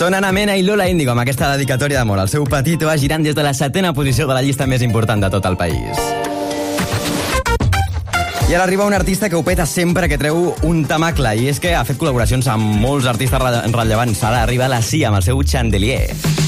Són Ana Mena i Lola Índigo amb aquesta dedicatòria d'amor. El seu Patito va girant des de la 7ª posició de la llista més important de tot el país. I ara arriba un artista que ho peta sempre que treu un temacle, i és que ha fet col·laboracions amb molts artistes rellevants. Ara arriba la Sia amb el seu Chandelier.